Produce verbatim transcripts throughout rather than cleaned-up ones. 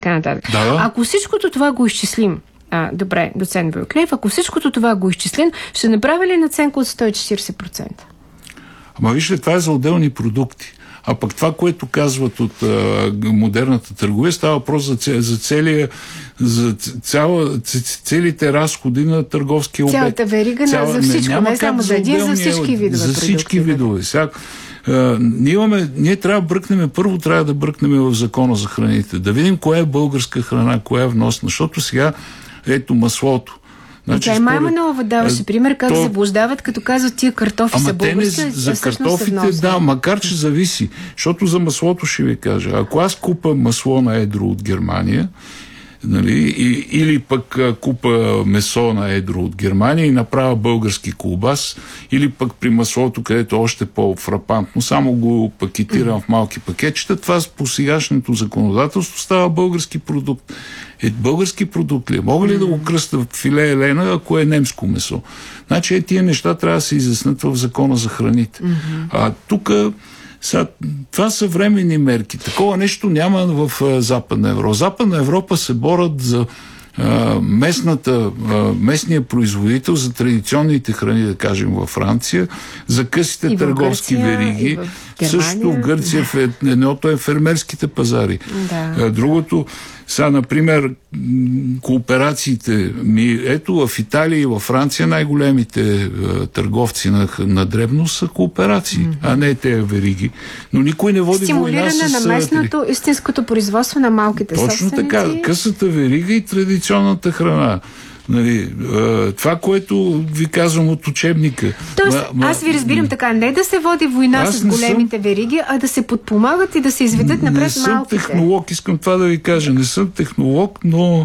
така нататък. Да, да. Ако всичкото това го изчислим, а, добре, доцент Войклев, ако всичкото това го изчислим, ще направи ли наценка от сто и четиридесет процента? Ама вижте, това е за отделни продукти. А пък това, което казват от а, модерната търговия, става въпрос за, за, целия, за цяла, целите разходи на търговския обект. Цялата верига Цяла, за всичко, не, не само за един, за всички видове За продукти, всички видове. Сега, а, ние, имаме, ние трябва да бръкнем, първо трябва да бръкнем в закона за храните, да видим кое е българска храна, кое е вносна, защото сега ето маслото. Значи, Тя Май Манолова даваше пример как то... заблуждават, като казват тия картофи Ама са български. Не, за картофите, да, макар че зависи. Защото за маслото ще ви кажа. Ако аз купа масло на едро от Германия, нали, и, или пък купа месо на едро от Германия и направя български колбас, или пък при маслото, където е още по-фрапантно, само го пакетирам в малки пакетчета, това по сегашното законодателство става български продукт. Е, български продукт ли е? Мога ли да го кръста в филе елена, ако е немско месо? Значи е, тия неща трябва да се изяснат в закона за храните. Mm-hmm. А тук сега, това са временни мерки. Такова нещо няма в а, Западна Европа. Западна Европа се борят за а, местната, а, местния производител, за традиционните храни, да кажем, във Франция, за късите търговски Гърция, вериги. Също в Гърция, в едното е фермерските пазари. Да. Другото, сега, например, кооперациите ми, ето в Италия и във Франция най-големите е, търговци на, на дребно са кооперации, mm-hmm. а не те вериги. Но никой не води война с... Стимулиране на местното, истинското производство на малките Точно собственици. Точно така, късата верига и традиционната храна. Нали, това, което ви казвам от учебника. Тоест, ма, аз ви разбирам ма, така, не да се води война с големите съм, вериги, а да се подпомагат и да се изведат напред малките. Не съм технолог, искам това да ви кажа. Не съм технолог, но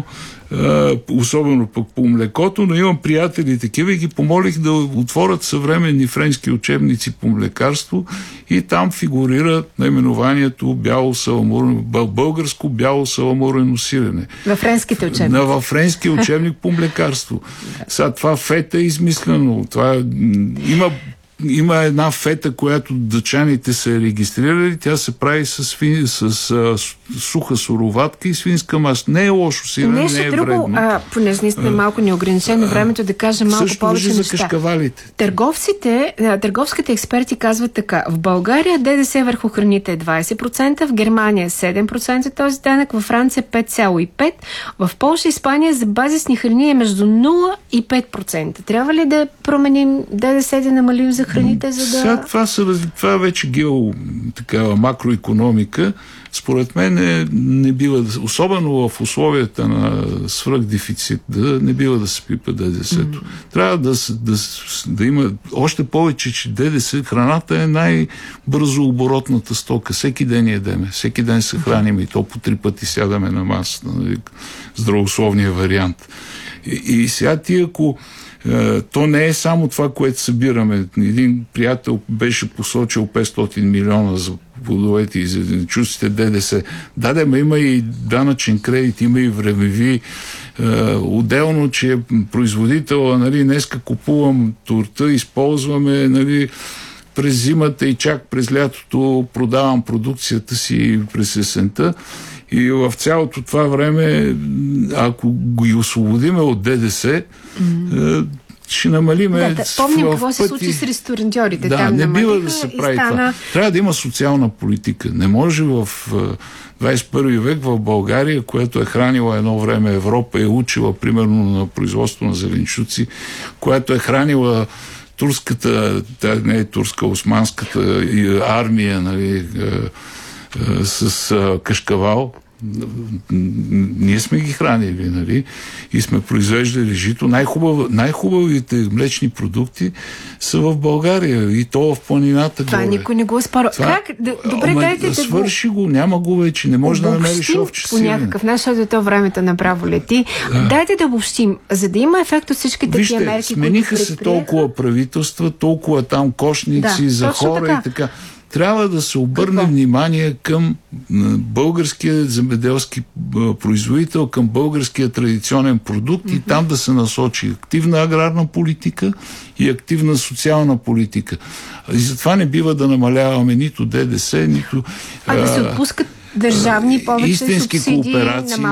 а, особено по, по млекото, но имам приятели такива и ги помолих да отворят съвременни френски учебници по млекарство и там фигурира наименованието бяло саламурено, българско бяло саламурено сирене. Във френските учебници. На, във френския учебник по млекарство. Сега това фета е измислено. Това има Има една фета, която дъчаните са регистрирали, тя се прави с, с, с, с суха суроватка и свинска маса. Не е лошо сирене, Нещо не е друго, вредно. А, понеже наистина малко неограничено времето да кажа малко също повече за неща. кашкавалите. Търговците, търговските експерти казват така: в България ДДС върху храните е двадесет процента, в Германия седем процента този данък, във Франция пет цяло и пет процента, в Полша и Испания за базисни храни е между нула и пет процента. Трябва ли да променим ДДС, да намалим за храните, за да... Сега това, са, това вече гео, такава макроекономика, според мен не, не бива, особено в условията на свръхдефицит, да не бива да се пипа ДДС-то. Mm. Трябва да, да, да има още повече, че ДДС, храната е най-бързо оборотната стока. Всеки ден ядеме, всеки ден се храним и то по три пъти сядаме на масата, нали, здравословния вариант. И, и сега ти, ако то не е само това, което събираме. Един приятел беше посочил петстотин милиона за плодовете и зеленчуците ДДС. Да, да, ма има и данъчен кредит, има и времеви. Е, отделно, че производител, нали, днеска купувам торта, използваме, нали, през зимата и чак през лятото продавам продукцията си през есента. И в цялото това време, ако ги освободиме от ДДС, mm-hmm. ще намалиме. Да, да, помним какво се случи с ресторантьорите. Да, там не бива да се прави стана... това. Трябва да има социална политика. Не може в двадесет и първи век в България, която е хранила едно време Европа, е учила примерно на производство на зеленчуци, която е хранила турската, не е турска, османската армия, нали, с кашкавал. Ние сме ги хранили, нали? И сме произвеждали жито. Най-хубав, най-хубавите млечни продукти са в България и то в планината. Това горе. Никой не го спорва. Как? Добре, Ама, дайте да свърши го, няма го вече. Не може да намериш овче по някакъв начин, защото то времето направо лети. Да. Дайте да обобщим. За да има ефект от всички такива мерки, Вижте, смениха се толкова правителства, толкова там кошници да, за хора така. И така. Трябва да се обърне Какво? внимание към българския земеделски производител, към българския традиционен продукт mm-hmm. и там да се насочи активна аграрна политика и активна социална политика. И затова не бива да намаляваме нито ДДС, нито... А да се отпускат държавни повече истински субсидии кооперации. На